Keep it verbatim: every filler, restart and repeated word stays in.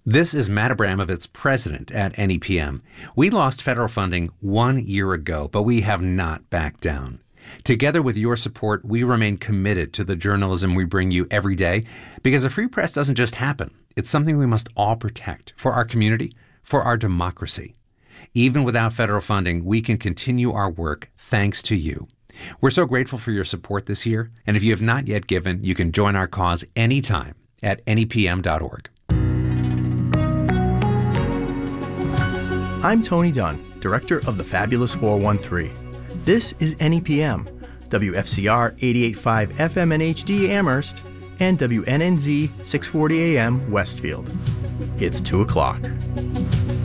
This is Matt Abramovitz, president at N E P M. We lost federal funding one year ago, but we have not backed down. Together with your support, we remain committed to the journalism we bring you every day, because a free press doesn't just happen. It's something we must all protect for our community, for our democracy. Even without federal funding, we can continue our work thanks to you. We're so grateful for your support this year, and if you have not yet given, you can join our cause anytime at N E P M dot org. I'm Tony Dunn, director of the Fabulous four one three. This is N E P M, W F C R eighty-eight point five F M and H D Amherst, and W N N Z six forty A M Westfield. It's two o'clock.